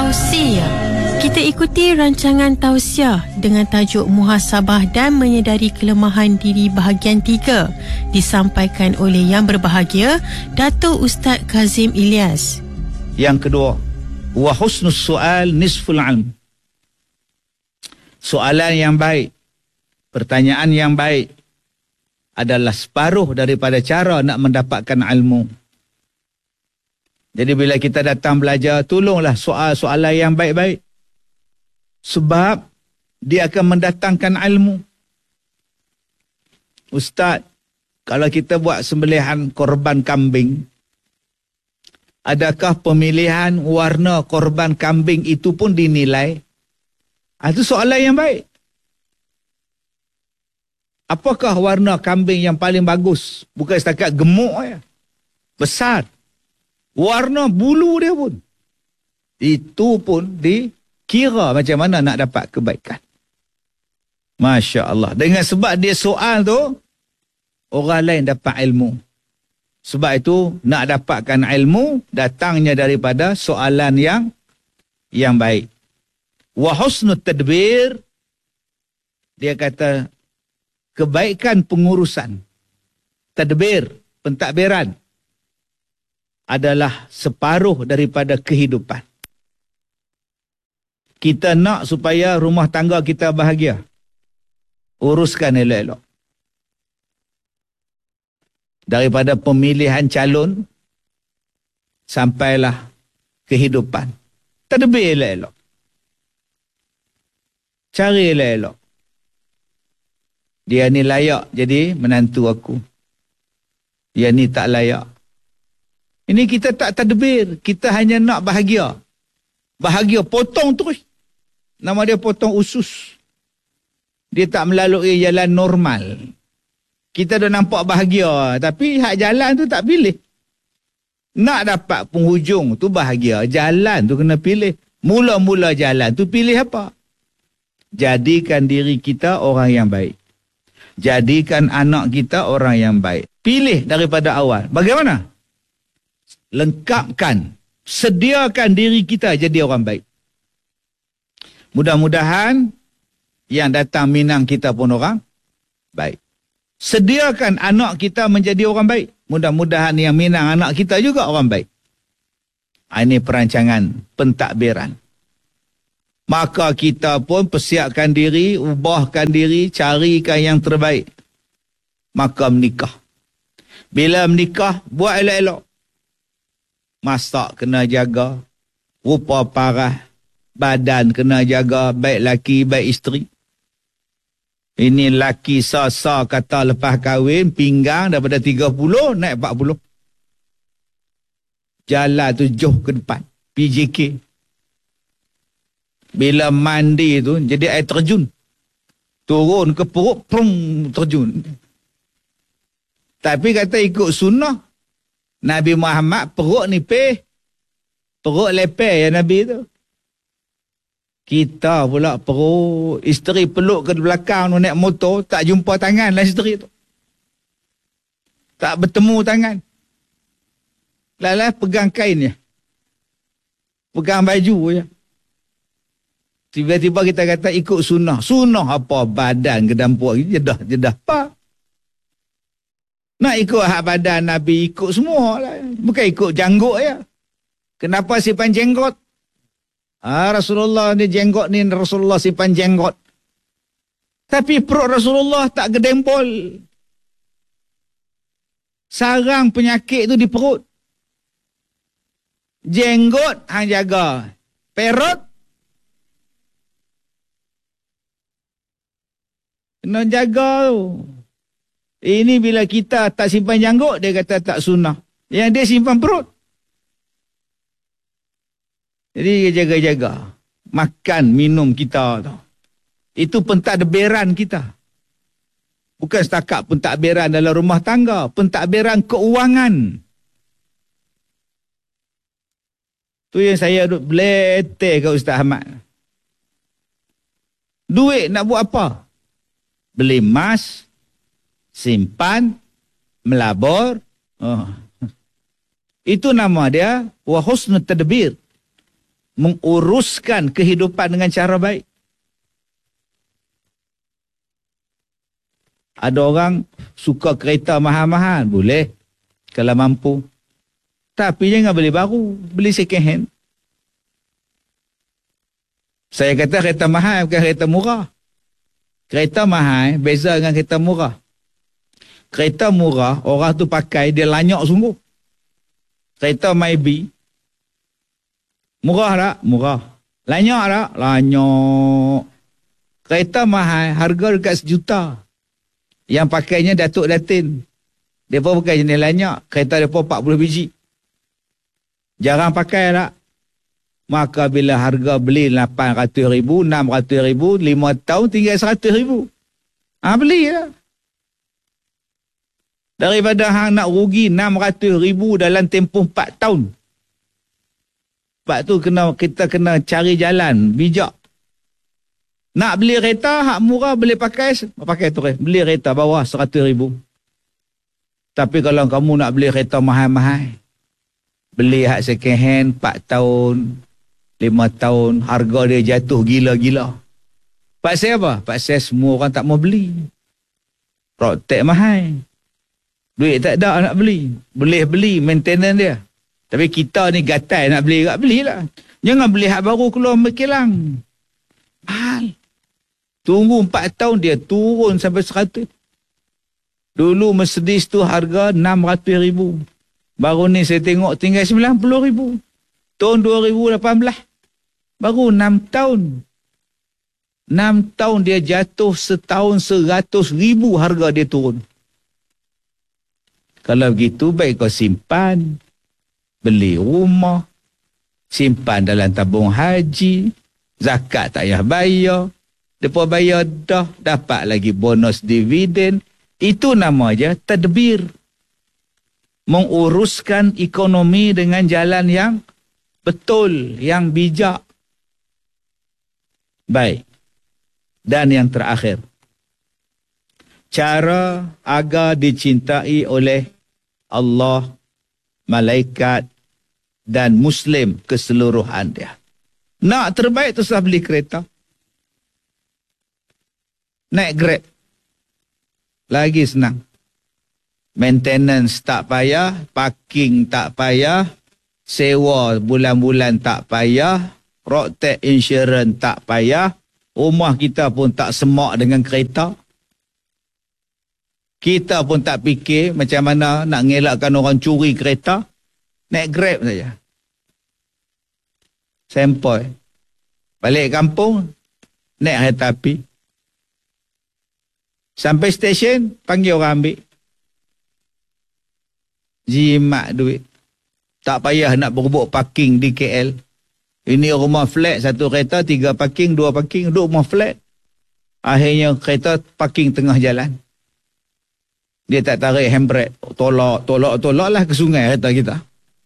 Tausiah. Kita ikuti rancangan tausiah dengan tajuk Muhasabah dan Menyedari Kelemahan Diri bahagian 3 disampaikan oleh Yang Berbahagia Dato' Ustaz Kazim Ilyas. Yang kedua, wa husnus su'al nisful ilm. Soalan yang baik, pertanyaan yang baik adalah separuh daripada cara nak mendapatkan ilmu. Jadi bila kita datang belajar, tolonglah soalan yang baik-baik. Sebab dia akan mendatangkan ilmu. Ustaz, kalau kita buat sembelihan korban kambing, adakah pemilihan warna korban kambing itu pun dinilai? Itu soalan yang baik. Apakah warna kambing yang paling bagus? Bukan setakat gemuk ya. Besar. Warna bulu dia pun. Itu pun dikira macam mana nak dapat kebaikan. Masya Allah. Dengan sebab dia soal tu, orang lain dapat ilmu. Sebab itu nak dapatkan ilmu, datangnya daripada soalan yang baik. Wa husnut tadbir, dia kata kebaikan pengurusan. Tadbir, pentadbiran adalah separuh daripada kehidupan. Kita nak supaya rumah tangga kita bahagia. Uruskan elok-elok. Daripada pemilihan calon sampailah kehidupan. Tadbir elok-elok. Cari elok-elok. Dia ni layak jadi menantu aku. Dia ni tak layak. Ini kita tak tadbir. Kita hanya nak bahagia. Bahagia potong terus. Nama dia potong usus. Dia tak melalui jalan normal. Kita dah nampak bahagia. Tapi hak jalan tu tak pilih. Nak dapat penghujung tu bahagia. Jalan tu kena pilih. Mula-mula jalan tu pilih apa? Jadikan diri kita orang yang baik. Jadikan anak kita orang yang baik. Pilih daripada awal. Bagaimana? Lengkapkan, sediakan diri kita jadi orang baik. Mudah-mudahan yang datang minang kita pun orang baik. Sediakan anak kita menjadi orang baik. Mudah-mudahan yang minang anak kita juga orang baik. Ini perancangan pentadbiran. Maka kita pun persiapkan diri, ubahkan diri, carikan yang terbaik. Maka menikah. Bila menikah, buat elok-elok. Masak kena jaga, rupa parah, badan kena jaga, baik laki, baik isteri. Ini laki sa-sa kata lepas kahwin, pinggang daripada 30 naik 40. Jalan tu jauh ke depan, PJK. Bila mandi tu, jadi air terjun. Turun ke perut, prung, terjun. Tapi kata ikut sunnah, Nabi Muhammad perut nipis, perut lepeh ya Nabi tu. Kita pula perut, isteri peluk ke belakang tu naik motor, tak jumpa tangan lah isteri tu. Tak bertemu tangan. Lalah pegang kain je. Pegang baju je. Tiba-tiba kita kata ikut sunnah. Sunnah apa? Badan ke dampuk, jedah. Apa? Nak ikut hak badan Nabi, ikut semua lah. Bukan ikut janggut ya. Kenapa simpan jenggot? Rasulullah ni jenggot ni, Rasulullah simpan jenggot. Tapi perut Rasulullah tak gedempol. Sarang penyakit tu di perut. Jenggot hang jaga. Perut kena jaga tu. Ini bila kita tak simpan janggut, dia kata tak sunnah. Yang dia simpan perut. Jadi jaga-jaga. Makan, minum kita tu. Itu pentadbiran kita. Bukan setakat pentadbiran dalam rumah tangga. Pentadbiran keuangan. Tu yang saya duduk beleteh ke Ustaz Ahmad. Duit nak buat apa? Beli emas, simpan, melabur. Itu nama dia wa husnul tadbir. menguruskan kehidupan dengan cara baik. Ada orang suka kereta mahal-mahal, boleh kalau mampu. Tapi jangan beli baru, beli second hand. Saya kata kereta mahal bukan kereta murah. Kereta mahal beza dengan kereta murah. Kereta murah, orang tu pakai, dia lanyak sungguh. Kereta Mybi, murah tak? Murah. Lanyak tak? Lanyak. Kereta mahal, harga dekat 1 juta. Yang pakainya Datuk Datin. Dia pun pakai jenis lanyak. Kereta dia pun 40 biji. Jarang pakai tak? Maka bila harga beli 800,000, 600,000, 5 tahun tinggal 100,000. Belilah. Daripada hang nak rugi 600,000 dalam tempoh 4 tahun. Sebab tu kita kena cari jalan bijak. Nak beli kereta hak murah boleh pakai terus. Beli kereta bawah 100,000. Tapi kalau kamu nak beli kereta mahal-mahal, beli hak second hand 4 tahun, 5 tahun, harga dia jatuh gila-gila. Pasal apa? Pasal semua orang tak mau beli. Protek mahal. Duit tak ada nak beli. Boleh beli maintenance dia. Tapi kita ni gatai nak beli, belilah. Jangan beli hak baru keluar berkilang. Mahal. Tunggu 4 tahun dia turun sampai 100. Dulu Mercedes tu harga 600,000. Baru ni saya tengok tinggal 90,000. Tahun 2018. Baru 6 tahun. 6 tahun dia jatuh, setahun 100,000 harga dia turun. Kalau begitu baik kau simpan. Beli rumah. Simpan dalam tabung haji. Zakat tak payah bayar. Lepas bayar dah, dapat lagi bonus dividen. Itu nama je tadbir. Menguruskan ekonomi dengan jalan yang betul, yang bijak. Baik. Dan yang terakhir. Cara agar dicintai oleh Allah, malaikat dan Muslim keseluruhan dia. Nak terbaik tu beli kereta. Naik Grab. Lagi senang. Maintenance tak payah, parking tak payah, sewa bulan-bulan tak payah, road tax insurance tak payah, rumah kita pun tak semak dengan kereta. Kita pun tak fikir macam mana nak ngelakkan orang curi kereta. Naik Grab saja. Sempoi. Balik kampung, naik kereta api. Sampai stesen, panggil orang ambil. Jimat duit. Tak payah nak berebut parking di KL. Ini rumah flat, 1 kereta, 3 parking, 2 parking, duduk rumah flat. Akhirnya kereta parking tengah jalan. Dia tak tarik handbrake. Tolak lah ke sungai kereta kita.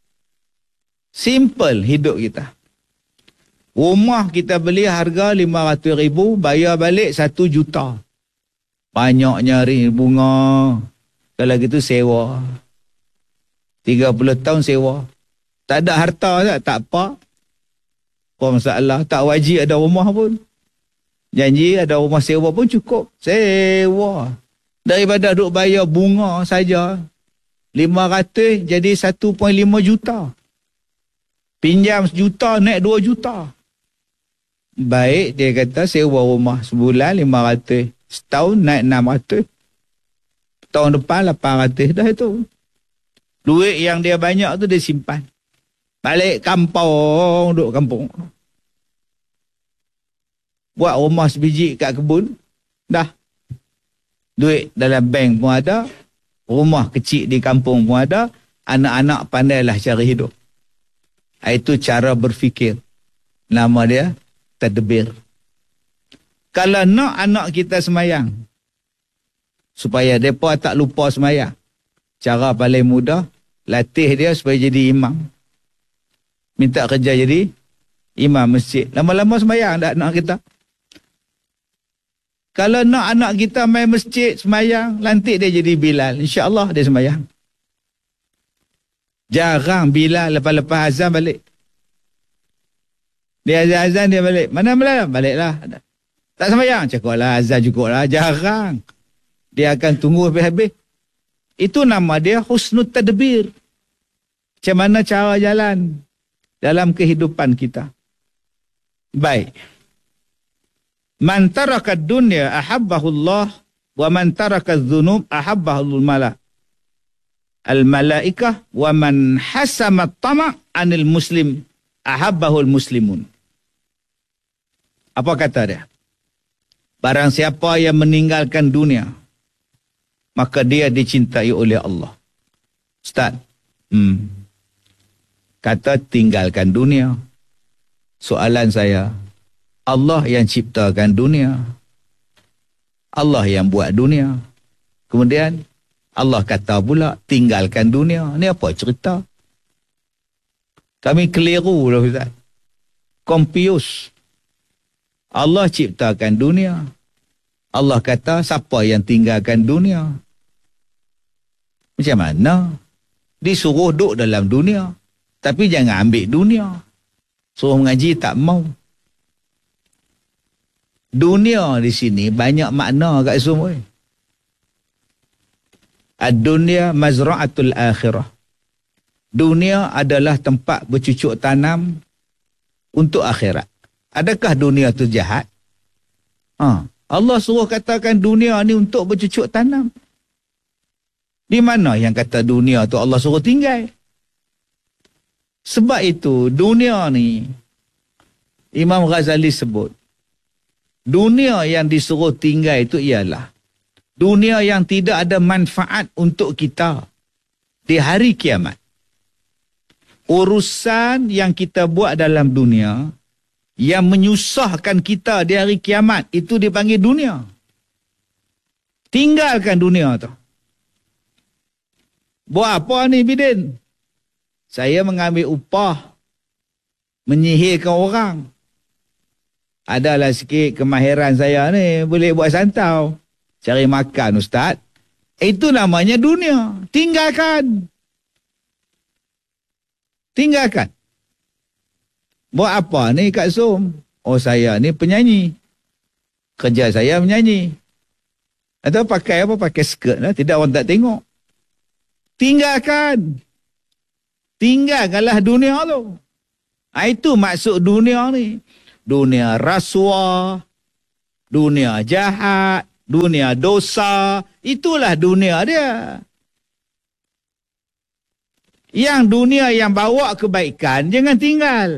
Simple hidup kita. Rumah kita beli harga 500,000, bayar balik 1 juta. Banyak nyari bunga. Kalau gitu sewa. 30 tahun sewa. Tak ada harta tak apa. Apa masalah. Tak wajib ada rumah pun. Janji ada rumah sewa pun cukup. Sewa. Daripada duk bayar bunga saja. 500 jadi 1.5 juta. Pinjam 1 juta naik 2 juta. Baik dia kata sewa rumah sebulan 500. Setahun naik 600. Tahun depan 800 dah itu. Duit yang dia banyak tu dia simpan. Balik kampung, duduk kampung. Buat rumah sebiji kat kebun. Dah. Duit dalam bank pun ada. Rumah kecil di kampung pun ada. Anak-anak pandailah cara hidup. Itu cara berfikir. Nama dia tadbir. Kalau nak anak kita semayang, supaya mereka tak lupa semayang, cara paling mudah, latih dia supaya jadi imam. Minta kerja jadi imam masjid. Lama-lama semayang dah anak kita. Kalau nak anak kita main masjid semayang, lantik dia jadi Bilal. InsyaAllah dia semayang. Jarang Bilal lepas-lepas azan balik. Dia azan dia balik. Mana malam? Baliklah. Tak sembahyang. Cakaplah azan cukuplah. Jarang. Dia akan tunggu habis-habis. Itu nama dia husnul tadbir. Macam mana cara jalan dalam kehidupan kita. Baik. Man taraka dunya ahabbahu Allah wa man taraka dzunub ahabbahu al-malaikah wa man hasama tama' anil muslim ahabbahu al-muslimun. Apa kata dia? Barang siapa yang meninggalkan dunia, maka dia dicintai oleh Allah. Ustaz, kata tinggalkan dunia. Soalan saya, Allah yang ciptakan dunia. Allah yang buat dunia. Kemudian Allah kata pula tinggalkan dunia. Ni apa cerita? Kami keliru lah Ustaz. Confused. Allah ciptakan dunia. Allah kata siapa yang tinggalkan dunia? Macam mana? Disuruh duduk dalam dunia. Tapi jangan ambil dunia. Suruh mengaji tak mau. Dunia di sini banyak makna kat semua. Ad-dunya mazra'atul akhirah. Dunia adalah tempat bercucuk tanam untuk akhirat. Adakah dunia tu jahat? Allah suruh katakan dunia ni untuk bercucuk tanam. Di mana yang kata dunia tu Allah suruh tinggal? Sebab itu dunia ni Imam Ghazali sebut dunia yang disuruh tinggal itu ialah dunia yang tidak ada manfaat untuk kita di hari kiamat. Urusan yang kita buat dalam dunia yang menyusahkan kita di hari kiamat itu dipanggil dunia. Tinggalkan dunia tu. Buat apa ni Bidin? Saya mengambil upah menyihirkan orang. Adalah sikit kemahiran saya ni, boleh buat santau. Cari makan Ustaz. Itu namanya dunia. Tinggalkan. Tinggalkan. Buat apa ni Kak Som? Oh saya ni penyanyi. Kerja saya menyanyi. Atau pakai apa? Pakai skirt lah. Tidak orang tak tengok. Tinggalkan. Tinggalkanlah dunia tu. Itu maksud dunia ni. Dunia rasuah. Dunia jahat. Dunia dosa. Itulah dunia dia. Yang dunia yang bawa kebaikan, jangan tinggal.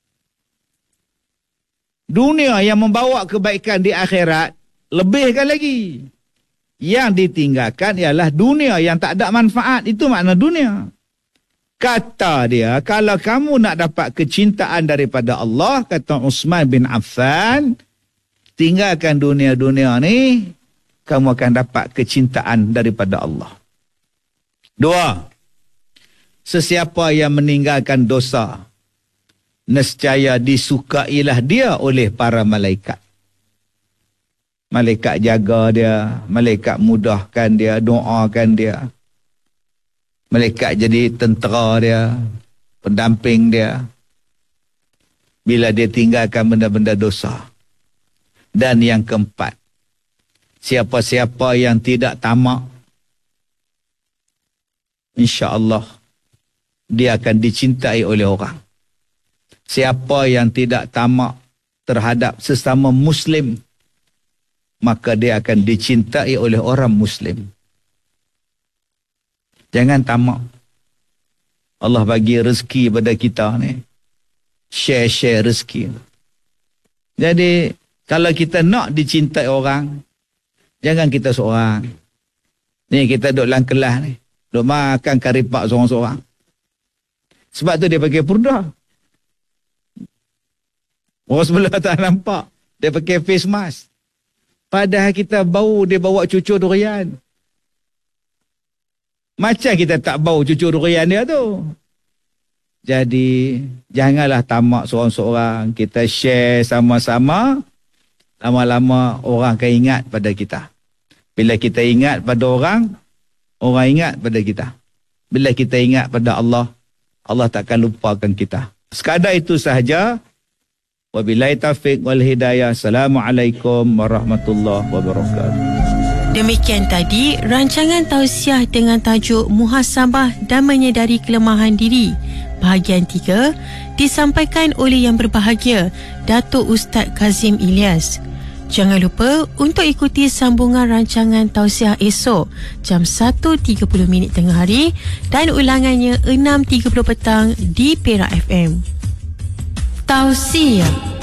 Dunia yang membawa kebaikan di akhirat, lebihkan lagi. Yang ditinggalkan ialah dunia yang tak ada manfaat. Itu makna dunia. Kata dia, kalau kamu nak dapat kecintaan daripada Allah, kata Uthman bin Affan, tinggalkan dunia-dunia ni, kamu akan dapat kecintaan daripada Allah. 2. Sesiapa yang meninggalkan dosa, nescaya disukailah dia oleh para malaikat. Malaikat jaga dia, malaikat mudahkan dia, doakan dia. Malaikat jadi tentera dia, pendamping dia. Bila dia tinggalkan benda-benda dosa. Dan yang keempat, siapa-siapa yang tidak tamak, insya-Allah dia akan dicintai oleh orang. Siapa yang tidak tamak terhadap sesama Muslim, maka dia akan dicintai oleh orang Muslim. Jangan tamak. Allah bagi rezeki pada kita ni. Share-share rezeki. Jadi, kalau kita nak dicintai orang, jangan kita seorang. Ni kita duduk dalam kelas ni. Duduk makan karipak seorang-seorang. Sebab tu dia pakai purdah. Orang sebelah tak nampak. Dia pakai face mask. Padahal kita bau dia bawa cucur durian. Macam kita tak bau cucur durian dia tu. Jadi, janganlah tamak seorang-seorang. Kita share sama-sama. Lama-lama orang akan ingat pada kita. Bila kita ingat pada orang, orang ingat pada kita. Bila kita ingat pada Allah, Allah takkan lupakan kita. Sekadar itu sahaja. Wabillahi taufiq wal hidayah. Assalamualaikum warahmatullahi wabarakatuh. Demikian tadi rancangan tausiah dengan tajuk Muhasabah dan Menyedari Kelemahan Diri bahagian 3 disampaikan oleh yang berbahagia Datuk Ustaz Kazim Ilyas. Jangan lupa untuk ikuti sambungan rancangan tausiah esok jam 1.30 tengah hari dan ulangannya 6.30 petang di Perak FM. Tausiah.